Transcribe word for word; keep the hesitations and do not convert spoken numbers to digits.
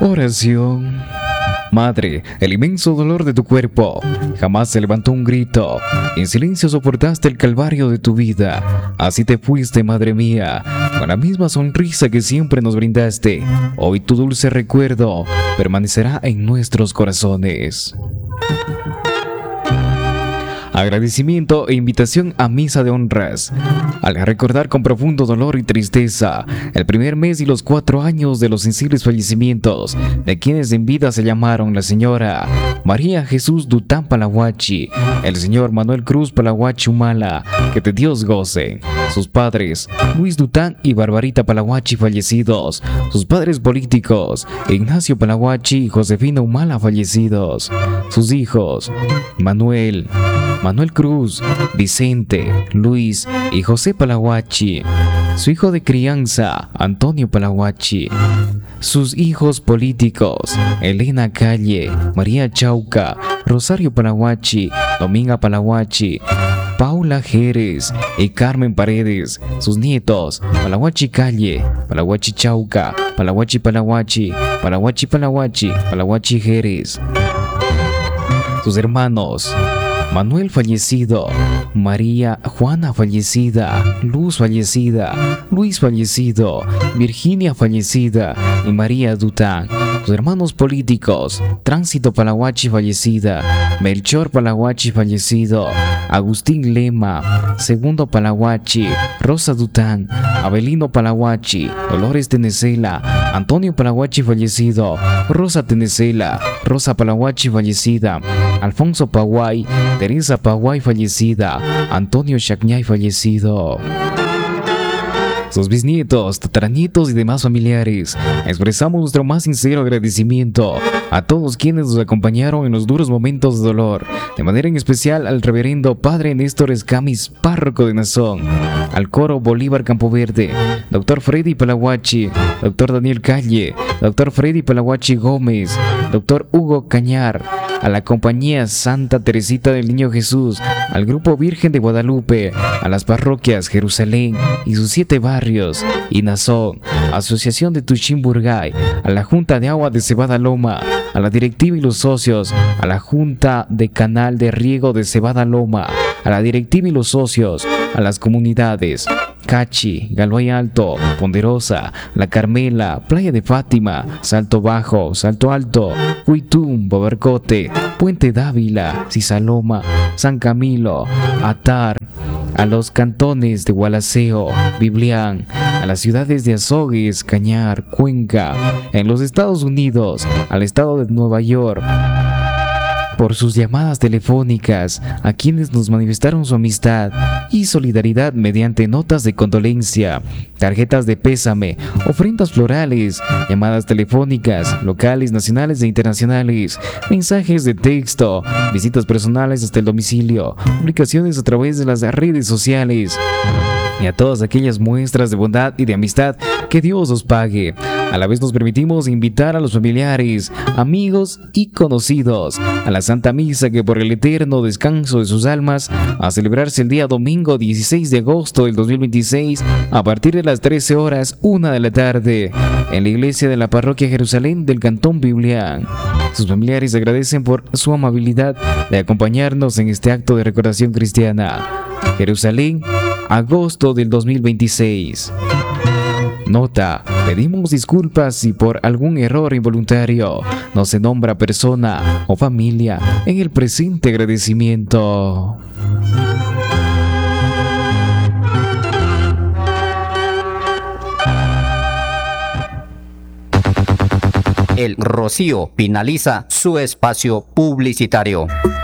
Oración. Madre, el inmenso dolor de tu cuerpo jamás se levantó un grito. En silencio soportaste el calvario de tu vida. Así te fuiste, madre mía, con la misma sonrisa que siempre nos brindaste. Hoy tu dulce recuerdo permanecerá en nuestros corazones. Agradecimiento e invitación a misa de honras. Al recordar con profundo dolor y tristeza el primer mes y los cuatro años de los sensibles fallecimientos de quienes en vida se llamaron la señora María Jesús Dután Palahuachi, el señor Manuel Cruz Palahuachi Humala, que de Dios goce, sus padres Luis Dután y Barbarita Palahuachi fallecidos, sus padres políticos Ignacio Palahuachi y Josefina Humala fallecidos, sus hijos Manuel Manuel Cruz, Vicente, Luis y José Palahuachi, su hijo de crianza, Antonio Palahuachi, sus hijos políticos, Elena Calle, María Chauca, Rosario Palahuachi, Dominga Palahuachi, Paula Jerez y Carmen Paredes, sus nietos, Palahuachi Calle, Palahuachi Chauca, Palahuachi Palahuachi, Palahuachi Palahuachi, Palahuachi Jerez, sus hermanos, Manuel fallecido, María Juana fallecida, Luz fallecida, Luis fallecido, Virginia fallecida y María Dután. Sus hermanos políticos, Tránsito Palahuachi fallecida, Melchor Palahuachi fallecido, Agustín Lema, Segundo Palahuachi, Rosa Dután, Abelino Palahuachi, Dolores Tenecela, Antonio Palahuachi fallecido, Rosa Tenecela, Rosa Palahuachi fallecida, Alfonso Paguay, Teresa Paguay fallecida, Antonio Chacñay fallecido. Sus bisnietos, tataranietos y demás familiares, expresamos nuestro más sincero agradecimiento a todos quienes nos acompañaron en los duros momentos de dolor, de manera en especial al reverendo Padre Néstor Escamis, párroco de Nazón, al coro Bolívar Campoverde, doctor Freddy Palahuachi, doctor Daniel Calle, doctor Freddy Palahuachi Gómez, doctor Hugo Cañar, a la compañía Santa Teresita del Niño Jesús, al grupo Virgen de Guadalupe, a las parroquias Jerusalén y sus siete barrios, y Nazón, Asociación de Tuchimburgay, a la Junta de Agua de Cebada Loma, a la directiva y los socios, a la Junta de Canal de Riego de Cebada Loma, a la directiva y los socios, a las comunidades Cachi, Galoay Alto, Ponderosa, La Carmela, Playa de Fátima, Salto Bajo, Salto Alto, Huitum, Bobercote, Puente Dávila, Cisaloma, San Camilo, Atar, a los cantones de Gualaceo, Biblián, a las ciudades de Azogues, Cañar, Cuenca, en los Estados Unidos, al estado de Nueva York, por sus llamadas telefónicas, a quienes nos manifestaron su amistad y solidaridad mediante notas de condolencia, tarjetas de pésame, ofrendas florales, llamadas telefónicas, locales, nacionales e internacionales, mensajes de texto, visitas personales hasta el domicilio, publicaciones a través de las redes sociales, y a todas aquellas muestras de bondad y de amistad que Dios os pague. A la vez nos permitimos invitar a los familiares, amigos y conocidos a la Santa Misa que por el eterno descanso de sus almas, a celebrarse el día domingo dieciséis de agosto del dos mil veintiséis a partir de las trece horas una de la tarde en la iglesia de la parroquia Jerusalén del Cantón Biblián. Sus familiares agradecen por su amabilidad de acompañarnos en este acto de recordación cristiana. Jerusalén, agosto del dos mil veintiséis. Nota: pedimos disculpas si por algún error involuntario no se nombra persona o familia en el presente agradecimiento. El Rocío finaliza su espacio publicitario.